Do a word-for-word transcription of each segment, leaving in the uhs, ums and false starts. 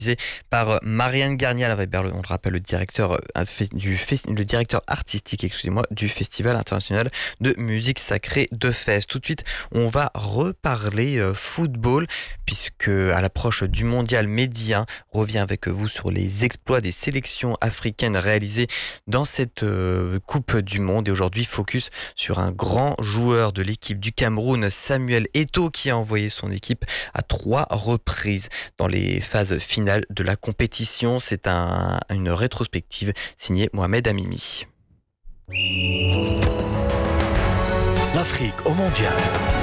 par Marianne Garnier à Weber, on le rappelle, le directeur, du, le directeur artistique excusez-moi, du Festival international de musique sacrée de Fès. Tout de suite, on va reparler football, puisque à l'approche du mondial, Mehdi revient avec vous sur les exploits des sélections africaines réalisées dans cette Coupe du Monde. Et aujourd'hui, focus sur un grand joueur de l'équipe du Cameroun, Samuel Eto'o, qui a envoyé son équipe à trois reprises dans les phases finales de la compétition. C'est un, une rétrospective signée Mohamed Amimi. L'Afrique au mondial.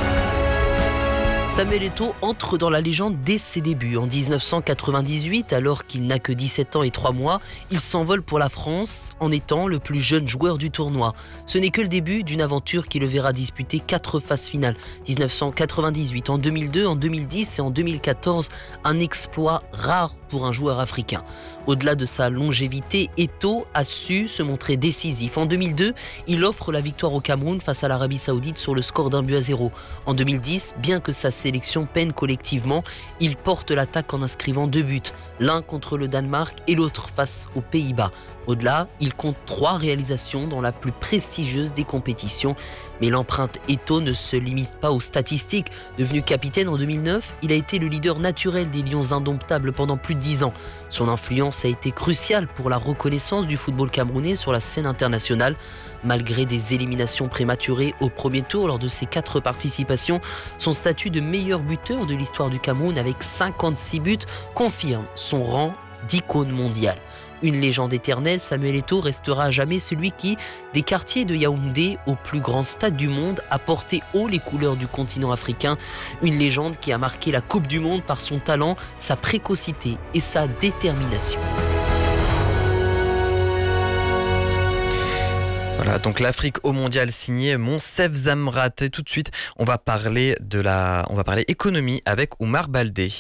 Samuel Eto'o entre dans la légende dès ses débuts. En dix-neuf cent quatre-vingt-dix-huit, alors qu'il n'a que dix-sept ans et trois mois, il s'envole pour la France en étant le plus jeune joueur du tournoi. Ce n'est que le début d'une aventure qui le verra disputer quatre phases finales. dix-neuf cent quatre-vingt-dix-huit, en deux mille deux, en deux mille dix et en deux mille quatorze, un exploit rare pour un joueur africain. Au-delà de sa longévité, Eto'o a su se montrer décisif. En deux mille deux, il offre la victoire au Cameroun face à l'Arabie Saoudite sur le score d'un but à zéro. En deux mille dix, bien que sa sélection peine collectivement, il porte l'attaque en inscrivant deux buts, l'un contre le Danemark et l'autre face aux Pays-Bas. Au-delà, il compte trois réalisations dans la plus prestigieuse des compétitions. Mais l'empreinte Eto'o ne se limite pas aux statistiques. Devenu capitaine en deux mille neuf, il a été le leader naturel des Lions indomptables pendant plus de dix ans. Son influence a été cruciale pour la reconnaissance du football camerounais sur la scène internationale. Malgré des éliminations prématurées au premier tour lors de ses quatre participations, son statut de meilleur buteur de l'histoire du Cameroun avec cinquante-six buts confirme son rang d'icône mondiale. Une légende éternelle, Samuel Eto'o restera à jamais celui qui, des quartiers de Yaoundé au plus grand stade du monde, a porté haut les couleurs du continent africain. Une légende qui a marqué la Coupe du Monde par son talent, sa précocité et sa détermination. Voilà, donc l'Afrique au mondial signé Monsef Zamrat. Et tout de suite, on va parler de la, on va parler économie avec Oumar Baldé.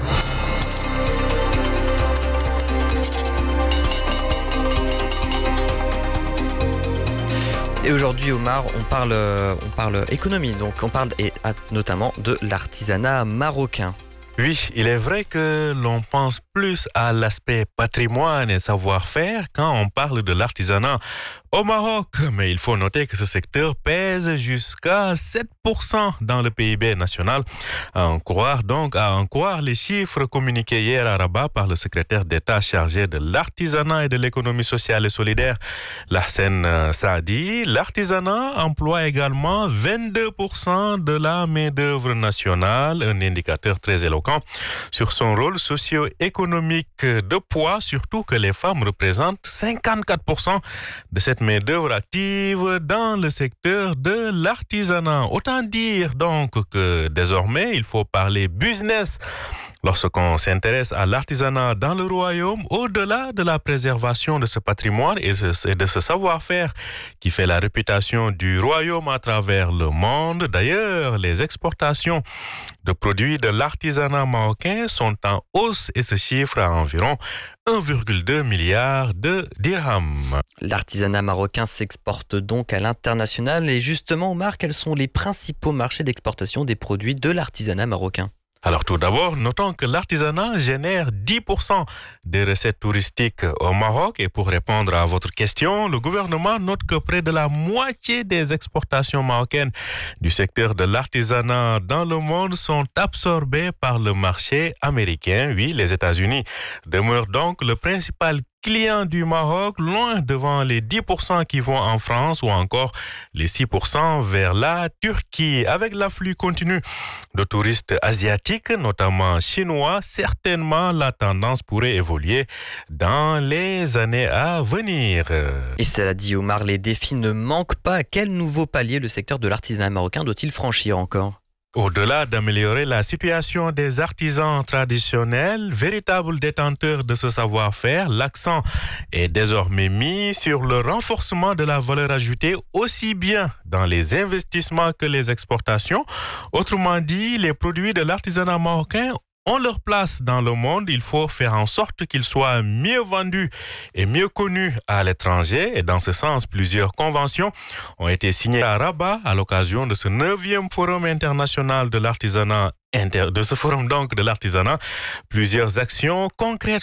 Et aujourd'hui, Omar, on parle, on parle économie, donc on parle et notamment de l'artisanat marocain. Oui, il est vrai que l'on pense plus à l'aspect patrimoine et savoir-faire quand on parle de l'artisanat au Maroc. Mais il faut noter que ce secteur pèse jusqu'à sept pour cent dans le P I B national. À en croire donc, à en croire les chiffres communiqués hier à Rabat par le secrétaire d'État chargé de l'artisanat et de l'économie sociale et solidaire, Lassène Saadi, l'artisanat emploie également vingt-deux pour cent de la main-d'œuvre nationale, un indicateur très éloquent sur son rôle socio-économique de poids, surtout que les femmes représentent cinquante-quatre pour cent de cette main-d'œuvre active dans le secteur de l'artisanat. Autant dire donc que désormais, il faut parler business lorsqu'on s'intéresse à l'artisanat dans le royaume, au-delà de la préservation de ce patrimoine et de ce savoir-faire qui fait la réputation du royaume à travers le monde. D'ailleurs, les exportations de produits de l'artisanat marocain sont en hausse et se chiffrent à environ un virgule deux milliard de dirhams. L'artisanat marocain s'exporte donc à l'international. Et justement, Omar, quels sont les principaux marchés d'exportation des produits de l'artisanat marocain ? Alors tout d'abord, notons que l'artisanat génère dix pour cent des recettes touristiques au Maroc. Et pour répondre à votre question, le gouvernement note que près de la moitié des exportations marocaines du secteur de l'artisanat dans le monde sont absorbées par le marché américain. Oui, les États-Unis demeurent donc le principal clients du Maroc, loin devant les dix pour cent qui vont en France ou encore les six pour cent vers la Turquie. Avec l'afflux continu de touristes asiatiques, notamment chinois, certainement la tendance pourrait évoluer dans les années à venir. Et cela dit, Omar, les défis ne manquent pas. Quel nouveau palier le secteur de l'artisanat marocain doit-il franchir encore ? Au-delà d'améliorer la situation des artisans traditionnels, véritables détenteurs de ce savoir-faire, l'accent est désormais mis sur le renforcement de la valeur ajoutée aussi bien dans les investissements que les exportations. Autrement dit, les produits de l'artisanat marocain ont leur place dans le monde. Il faut faire en sorte qu'ils soient mieux vendus et mieux connus à l'étranger. Et dans ce sens, plusieurs conventions ont été signées à Rabat à l'occasion de ce neuvième forum international de l'artisanat, de ce forum donc de l'artisanat. Plusieurs actions concrètes